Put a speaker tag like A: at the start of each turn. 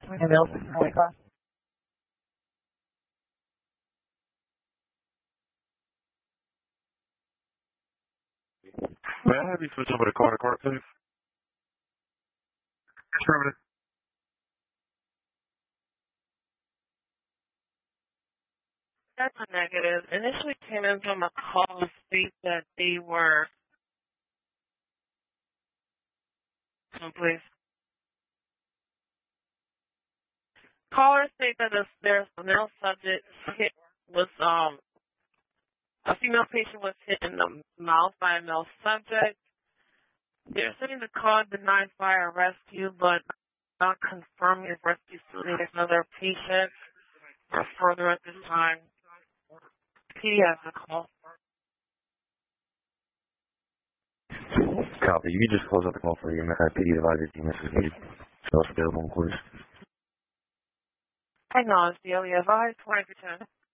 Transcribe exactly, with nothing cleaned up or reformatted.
A: Anything else in the car?
B: May I have you switch over to Carter Court, please? Affirmative.
C: That's a negative. Initially came in from a call to state that they were, oh, please. Caller state that there's a male subject hit was, um, a female patient was hit in the mouth by a male subject. They're sending the call denied fire rescue, but not confirming if rescue still needs another patient or further at this time. P has a call.
D: Copy. You can just close up the call for you. I P D advisor team is needed. So it's available, please.
C: Acknowledge daily advice twenty percent.